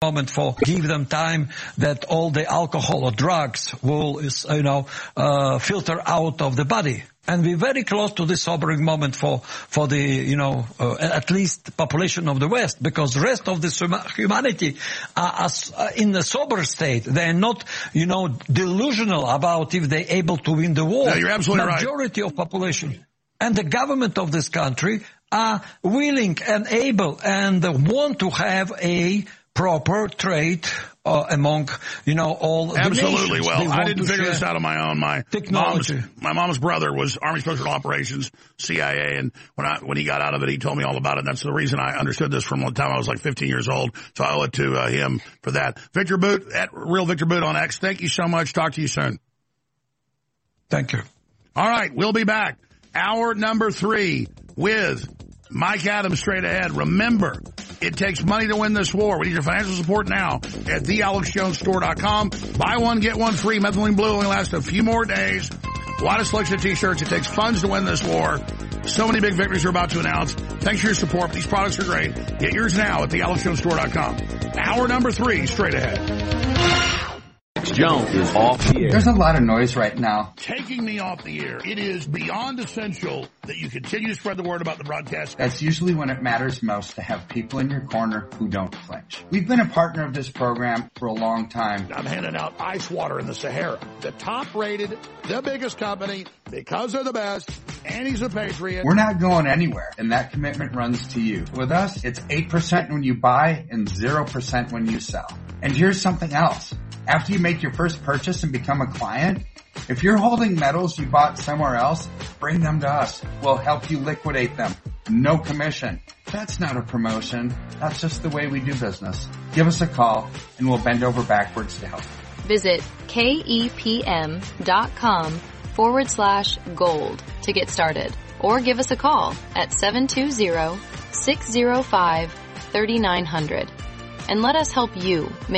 moment for give them time that all the alcohol or drugs will, filter out of the body. And we're very close to this sobering moment for the, at least population of the West, because the rest of this humanity are in the sober state. They're not, delusional about if they're able to win the war. No, you're absolutely right. Majority of population and the government of this country are willing and able and want to have a proper trade among, all the Absolutely. nations. Well, I didn't figure this out on my own. My mom's brother was Army Special Operations, CIA, and when he got out of it, he told me all about it. And that's the reason I understood this from the time I was like 15 years old. So I owe it to him for that. Victor Boot, at Real Victor Boot on X. Thank you so much. Talk to you soon. Thank you. All right, we'll be back. Hour number 3 with Mike Adams straight ahead. Remember, it takes money to win this war. We need your financial support now at thealexjonesstore.com. Buy one, get one free. Methylene Blue only lasts a few more days. Wide selection of T-shirts. It takes funds to win this war. So many big victories we're about to announce. Thanks for your support. These products are great. Get yours now at thealexjonesstore.com. Hour number 3 straight ahead. Jones is off the air. There's a lot of noise right now. Taking me off the air. It is beyond essential that you continue to spread the word about the broadcast. That's usually when it matters most, to have people in your corner who don't flinch. We've been a partner of this program for a long time. I'm handing out ice water in the Sahara. The top rated, the biggest company, because they're the best, and he's a patriot. We're not going anywhere, and that commitment runs to you. With us, it's 8% when you buy and 0% when you sell. And here's something else. After you make your first purchase and become a client, if you're holding metals you bought somewhere else, bring them to us. We'll help you liquidate them. No commission. That's not a promotion. That's just the way we do business. Give us a call and we'll bend over backwards to help. Visit kepm.com/gold to get started, or give us a call at 720-605-3900 and let us help you make